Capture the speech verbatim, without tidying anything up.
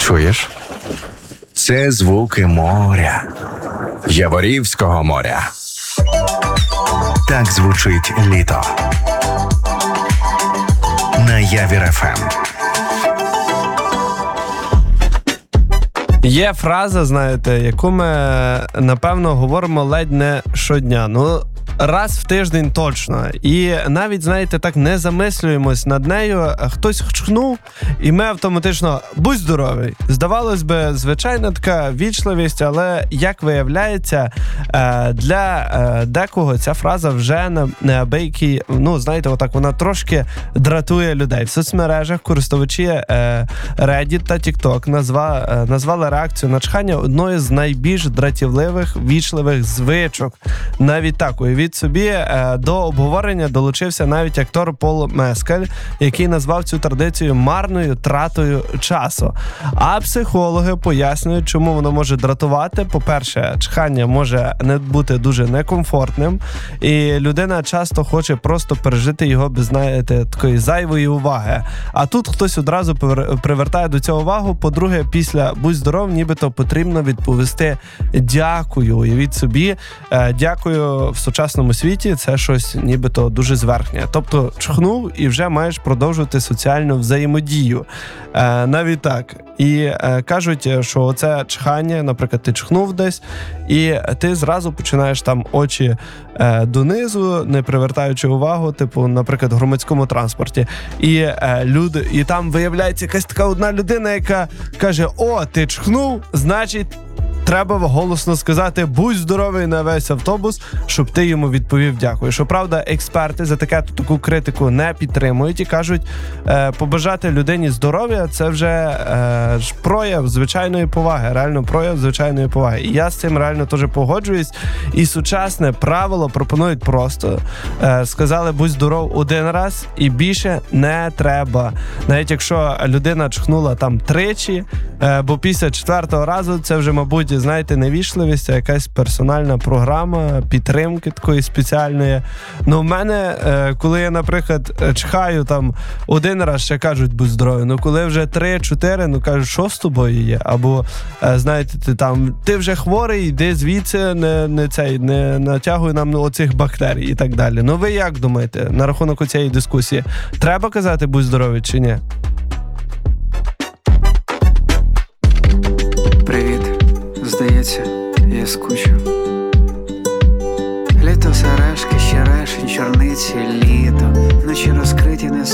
Чуєш? Це звуки моря. Яворівського моря. Так звучить літо. На Явір еф ем. Є фраза, знаєте, яку ми, напевно, говоримо ледь не щодня. Ну, раз в тиждень точно. І навіть, знаєте, так не замислюємось над нею. Хтось чхнув, і ми автоматично «будь здоровий». Здавалось би, звичайна така вічливість, але, як виявляється, для декого ця фраза вже неабиякий, ну, знаєте, отак вона трошки дратує людей. В соцмережах користувачі Reddit та TikTok назва, назвали реакцію на чхання одною з найбільш дратівливих, вічливих звичок. Навіть так, уявіть собі, до обговорення долучився навіть актор Пол Мескаль, який назвав цю традицію марною тратою часу. А психологи пояснюють, чому воно може дратувати. По-перше, чхання може не бути дуже некомфортним, і людина часто хоче просто пережити його без, знаєте, такої зайвої уваги. А тут хтось одразу привертає до цього увагу. По-друге, після «будь здоров», нібито потрібно відповісти «дякую». Уявіть собі, «дякую» в сучасному світі це щось нібито дуже зверхнє. Тобто чхнув і вже маєш продовжувати соціальну взаємодію. Е, навіть так. І е, кажуть, що оце чхання, наприклад, ти чхнув десь, і ти зразу починаєш там очі е, донизу, не привертаючи увагу, типу, наприклад, в громадському транспорті. І е, люди, і там виявляється якась така одна людина, яка каже: «О, ти чхнув, значить, треба голосно сказати «будь здоровий» на весь автобус, щоб ти йому відповів «дякую». Щоправда, експерти за таке, таку критику не підтримують і кажуть, е, побажати людині здоров'я – це вже е, прояв звичайної поваги, реально прояв звичайної поваги. І я з цим реально теж погоджуюсь. І сучасне правило пропонують просто. Е, сказали «будь здоров» один раз і більше не треба. Навіть якщо людина чхнула там тричі, е, бо після четвертого разу це вже, мабуть, знаєте, невічливість, а якась персональна програма підтримки такої спеціальної. Ну, в мене, коли я, наприклад, чхаю там один раз, ще кажуть «будь здоровий», ну, коли вже три-чотири, ну, кажуть, що з тобою є? Або, знаєте, ти там, ти вже хворий, йди звідси, не, не, цей, не натягуй нам оцих бактерій і так далі. Ну, ви як думаєте на рахунок цієї дискусії? Треба казати «будь здоровий» чи ні? Привіт. Здається, я скучив. Літо, сережки, черешень, чорниці, літо, ночі розкриті не